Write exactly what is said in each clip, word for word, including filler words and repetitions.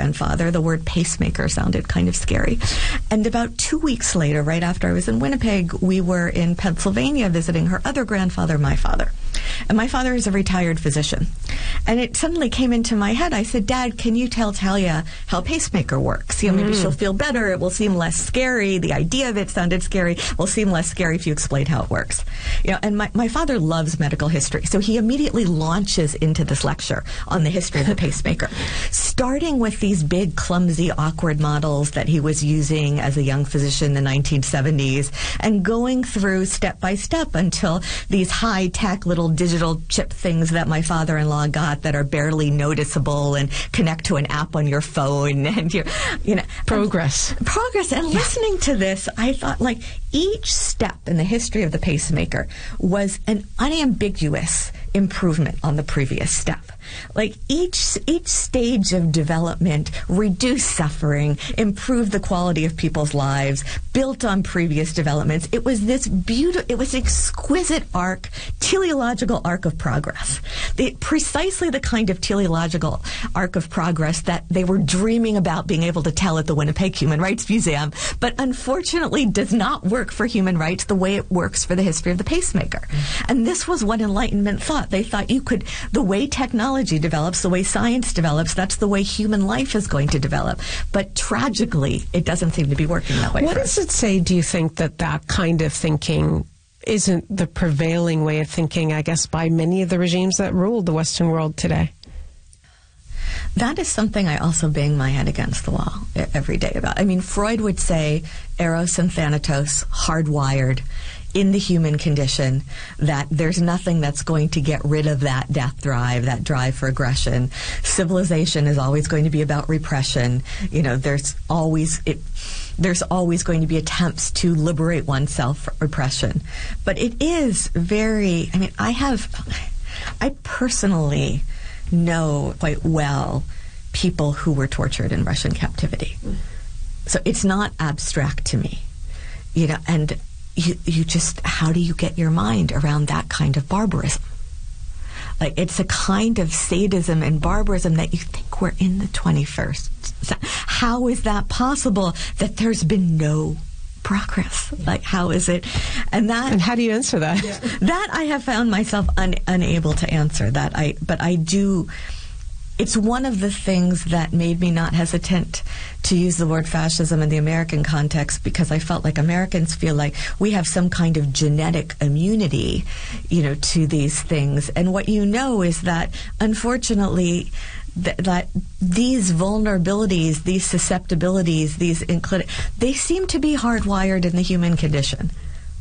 grandfather. The word pacemaker sounded kind of scary. And about two weeks later, right after I was in Winnipeg, we were in Pennsylvania visiting her other grandfather, my father. And my father is a retired physician. And it suddenly came into my head. I said, Dad, can you tell Talia how a pacemaker works? You know, maybe mm. she'll feel better. It will seem less scary. The idea of it sounded scary. It will seem less scary if you explain how it works. You know, and my, my father loves medical history. So he immediately launches into this lecture on the history of the pacemaker, starting with these big, clumsy, awkward models that he was using as a young physician in the nineteen seventies, and going through step by step until these high-tech little digital chip things that my father-in-law got that are barely noticeable and connect to an app on your phone. And you you know progress and, progress and yeah. Listening to this, I thought, like, each step in the history of the pacemaker was an unambiguous improvement on the previous step. Like, each each stage of development reduced suffering, improved the quality of people's lives, built on previous developments. It was this beautiful, it was exquisite arc, teleological arc of progress. The, precisely the kind of teleological arc of progress that they were dreaming about being able to tell at the Winnipeg Human Rights Museum, but unfortunately does not work for human rights the way it works for the history of the pacemaker. Mm-hmm. And this was what Enlightenment thought. They thought you could, the way technology develops, the way science develops, that's the way human life is going to develop. But tragically, it doesn't seem to be working that way. What does it say, do you think, that that kind of thinking isn't the prevailing way of thinking, I guess, by many of the regimes that ruled the Western world today? That is something I also bang my head against the wall every day about. I mean, Freud would say Eros and Thanatos, hardwired in the human condition, that there's nothing that's going to get rid of that death drive, that drive for aggression. Civilization is always going to be about repression. You know, there's always it, there's always going to be attempts to liberate oneself from repression. But it is very, I mean, I have, I personally know quite well people who were tortured in Russian captivity. So it's not abstract to me, you know, and You, you just, how do you get your mind around that kind of barbarism? Like, it's a kind of sadism and barbarism that you think we're in the twenty-first. How is that possible that there's been no progress? Like, how is it? And that. And how do you answer that? Yeah. That I have found myself un, unable to answer. That I, but I do. It's one of the things that made me not hesitant to use the word fascism in the American context, because I felt like Americans feel like we have some kind of genetic immunity, you know, to these things. And what you know is that, unfortunately, th- that these vulnerabilities, these susceptibilities, these inclin- they seem to be hardwired in the human condition.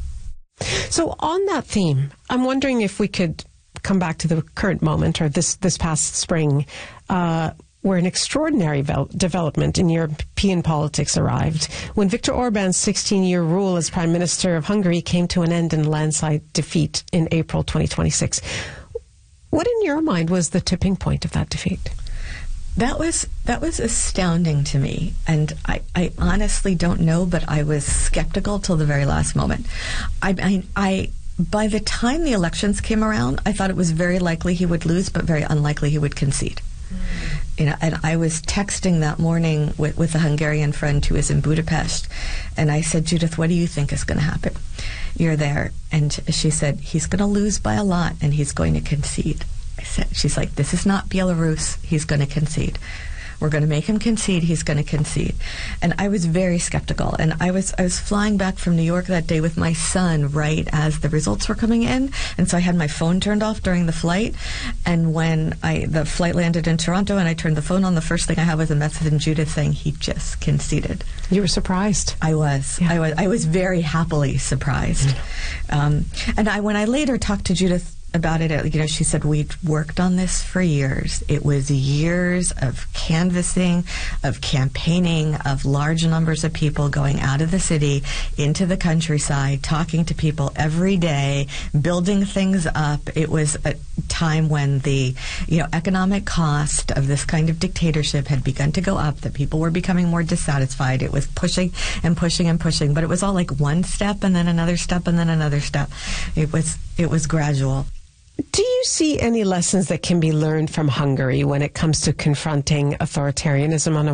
So on that theme, I'm wondering if we could come back to the current moment, or this, this past spring, uh, where an extraordinary vel- development in European politics arrived when Viktor Orban's sixteen-year rule as Prime Minister of Hungary came to an end in a landslide defeat in April twenty twenty-six. What, in your mind, was the tipping point of that defeat? That was that was astounding to me, and I, I honestly don't know, but I was skeptical till the very last moment. I I. I By the time the elections came around, I thought it was very likely he would lose, but very unlikely he would concede. Mm. You know, and I was texting that morning with, with a Hungarian friend who is in Budapest, and I said, Judith, what do you think is going to happen? You're there. And she said, he's going to lose by a lot, and he's going to concede. I said, she's like, this is not Belarus. He's going to concede. We're going to make him concede. He's going to concede. And I was very skeptical. And I was I was flying back from New York that day with my son right as the results were coming in. And so I had my phone turned off during the flight. And when I the flight landed in Toronto and I turned the phone on, the first thing I had was a message from Judith saying he just conceded. You were surprised. I was. Yeah. I was. I was very happily surprised. Mm. Um, and I when I later talked to Judith about it, you know, she said, we'd worked on this for years. It was years of canvassing, of campaigning, of large numbers of people going out of the city into the countryside, talking to people every day, building things up. It was a time when the, you know, economic cost of this kind of dictatorship had begun to go up, that people were becoming more dissatisfied. It was pushing and pushing and pushing, but it was all like one step and then another step and then another step. It was, it was gradual. Do you see any lessons that can be learned from Hungary when it comes to confronting authoritarianism on a